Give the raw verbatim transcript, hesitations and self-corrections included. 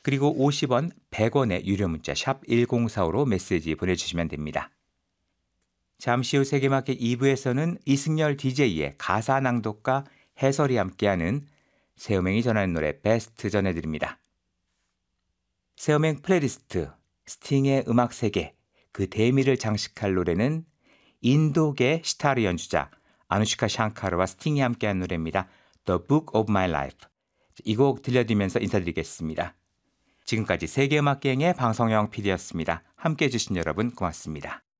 그리고 오십 원, 백 원의 유료 문자 샵 일공사오로 메시지 보내주시면 됩니다. 잠시 후 세계마켓 이 부에서는 이승열 디제이의 가사 낭독과 해설이 함께하는 새음행이 전하는 노래 베스트 전해드립니다. 새음행 플레이리스트, 스팅의 음악 세계, 그 대미를 장식할 노래는 인도계 시타르 연주자 아누시카 샹카르와 스팅이 함께한 노래입니다. The Book of My Life. 이 곡 들려드리면서 인사드리겠습니다. 지금까지 세계음악여행의 방송영 피디였습니다. 함께해 주신 여러분 고맙습니다.